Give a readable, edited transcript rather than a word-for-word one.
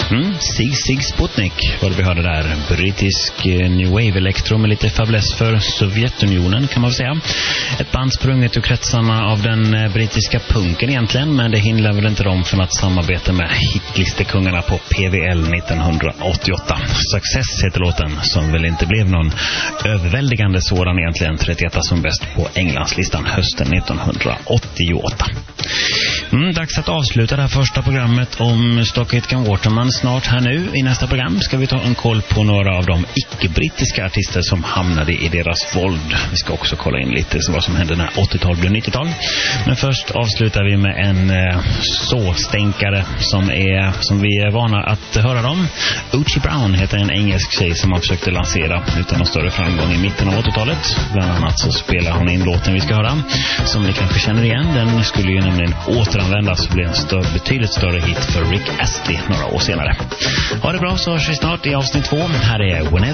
Sig Sputnik var det vi hörde där. Brittisk New Wave Electro med lite fäbless för Sovjetunionen kan man väl säga. Ett band sprunget ur kretsarna av den brittiska punken egentligen, men det hindrar väl inte dem från att samarbeta med hitlistekungarna på PVL 1988. Success heter låten, som väl inte blev någon överväldigande sådan egentligen, 31 som bäst på Englandslistan hösten 1988. Dags att avsluta det här första programmet om Stock Aitken Waterman snart här nu. I nästa program ska vi ta en koll på några av de icke-brittiska artister som hamnade i deras våld. Vi ska också kolla in lite vad som hände när 80-tal blev 90-tal. Men först avslutar vi med en såstänkare som vi är vana att höra dem. Ochi Brown heter en engelsk tjej som man försökte lansera utan någon större framgång i mitten av 80-talet. Bland annat så spelar hon in låten vi ska höra, som ni kanske känner igen. Den skulle ju nämligen återanvändas och bli en betydligt större hit för Rick Astley några år senare. Ha det bra, så hörs vi snart i avsnitt 2. Här är Whenever